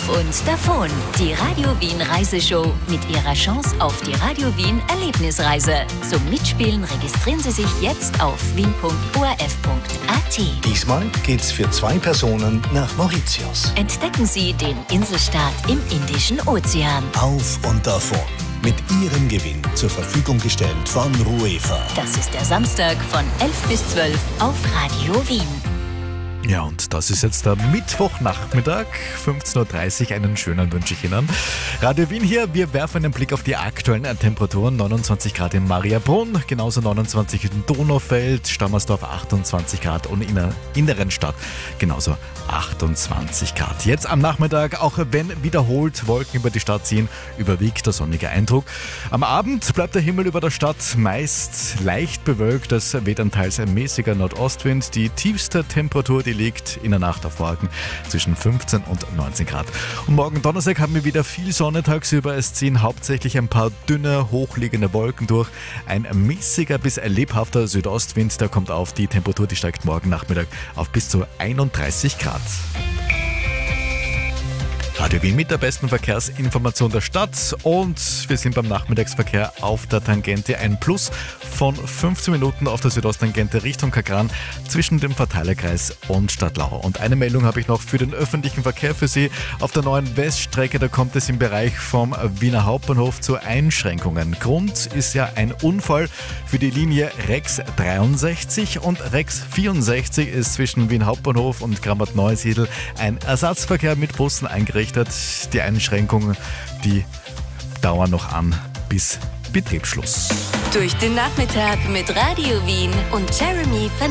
Auf und davon. Die Radio Wien Reiseshow mit ihrer Chance auf die Radio Wien Erlebnisreise. Zum Mitspielen registrieren Sie sich jetzt auf wien.orf.at. Diesmal geht's für 2 Personen nach Mauritius. Entdecken Sie den Inselstaat im Indischen Ozean. Auf und davon. Mit Ihrem Gewinn zur Verfügung gestellt von Ruefa. Das ist der Samstag von 11 bis 12 auf Radio Wien. Ja, und das ist jetzt der Mittwochnachmittag, 15.30 Uhr. Einen schönen wünsche ich Ihnen. Radio Wien hier, wir werfen einen Blick auf die aktuellen Temperaturen. 29 Grad in Mariabrunn, genauso 29 in Donaufeld, Stammersdorf 28 Grad und in der inneren Stadt genauso 28 Grad. Jetzt am Nachmittag, auch wenn wiederholt Wolken über die Stadt ziehen, überwiegt der sonnige Eindruck. Am Abend bleibt der Himmel über der Stadt meist leicht bewölkt. Es weht ein teils mäßiger Nordostwind. Die tiefste Temperatur, die liegt in der Nacht auf morgen zwischen 15 und 19 Grad. Und morgen Donnerstag haben wir wieder viel Sonne tagsüber. Es ziehen hauptsächlich ein paar dünne, hochliegende Wolken durch. Ein mäßiger bis lebhafter Südostwind, der kommt auf. Die Temperatur, die steigt morgen Nachmittag auf bis zu 31 Grad. Radio Wien mit der besten Verkehrsinformation der Stadt und wir sind beim Nachmittagsverkehr auf der Tangente. Ein Plus von 15 Minuten auf der Südosttangente Richtung Kagran zwischen dem Verteilerkreis und Stadtlau. Und eine Meldung habe ich noch für den öffentlichen Verkehr für Sie. Auf der neuen Weststrecke, da kommt es im Bereich vom Wiener Hauptbahnhof zu Einschränkungen. Grund ist ja ein Unfall für die Linie Rex 63 und Rex 64 ist zwischen Wien Hauptbahnhof und Grammat-Neusiedl ein Ersatzverkehr mit Bussen eingerichtet. Die Einschränkungen, die dauern noch an bis Betriebsschluss. Durch den Nachmittag mit Radio Wien und Jeremy